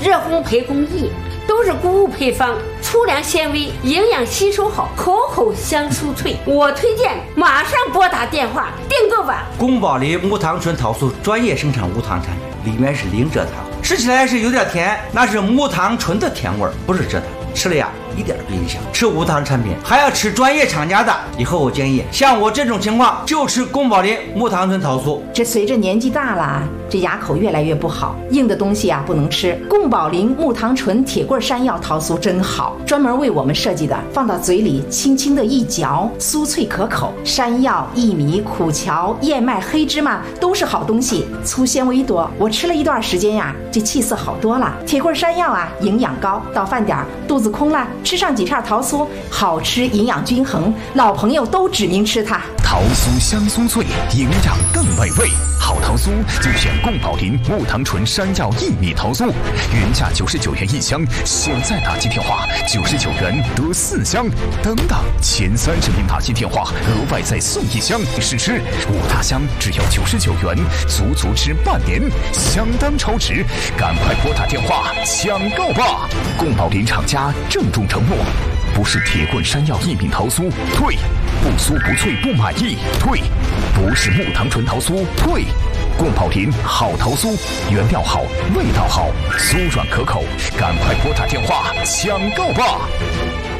热烘焙工艺，都是谷物配方，粗粮纤维，营养吸收好，口口香酥脆。我推荐马上拨打电话订购吧。 宫保梨木糖醇桃酥专业生产无糖产品，里面是零蔗糖，吃起来是有点甜，那是木糖醇的甜味，不是蔗糖。吃了呀，一点不影响。吃无糖产品还要吃专业厂家的。以后我建议，像我这种情况就吃宫保梨木糖醇桃酥。 这随着年纪大了，这牙口越来越不好，硬的东西啊不能吃。宫保梨木糖醇铁棍山药桃酥真好，专门为我们设计的，放到嘴里轻轻的一嚼，酥脆可口。山药、薏米、苦荞、燕麦、黑芝麻都是好东西，粗纤维多。我吃了一段时间呀，这气色好多了。铁棍山药啊，营养高，到饭点肚子空了，吃上几片桃酥，好吃，营养均衡，老朋友都指明吃它。 桃酥香酥脆，营养更美味。好桃酥就选宫保梨木糖醇山药薏米桃酥，原价99元一箱，现在打进电话99元得4箱，等等，前30名打进电话额外再送1箱，试吃5大箱只要99元，足吃半年，相当超值，赶快拨打电话抢购吧！宫保梨厂家郑重承诺，不是铁棍山药薏米桃酥退，不酥不脆不满意退，不是木糖醇桃酥退。宫保梨好桃酥，原料好，味道好，酥软可口，赶快拨打电话抢购吧！